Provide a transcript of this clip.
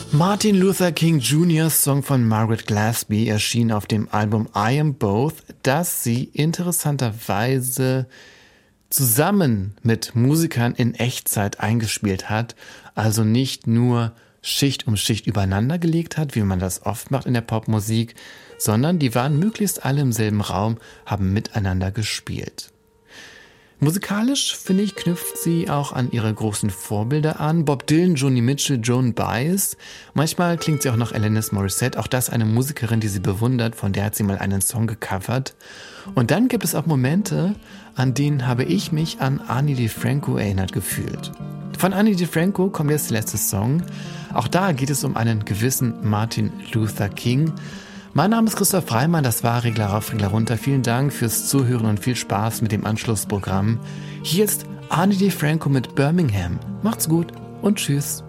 Martin Luther King Jr.'s Song von Margaret Glasby erschien auf dem Album I Am Both, das sie interessanterweise zusammen mit Musikern in Echtzeit eingespielt hat, also nicht nur Schicht um Schicht übereinander gelegt hat, wie man das oft macht in der Popmusik, sondern die waren möglichst alle im selben Raum, haben miteinander gespielt. Musikalisch, finde ich, knüpft sie auch an ihre großen Vorbilder an. Bob Dylan, Joni Mitchell, Joan Baez. Manchmal klingt sie auch nach Alanis Morissette. Auch das eine Musikerin, die sie bewundert. Von der hat sie mal einen Song gecovert. Und dann gibt es auch Momente, an denen habe ich mich an Ani DiFranco erinnert gefühlt. Von Ani DiFranco kommt jetzt der letzte Song. Auch da geht es um einen gewissen Martin Luther King. Mein Name ist Christoph Reimann, das war Regler rauf, Regler runter. Vielen Dank fürs Zuhören und viel Spaß mit dem Anschlussprogramm. Hier ist Ani DiFranco mit Birmingham. Macht's gut und tschüss.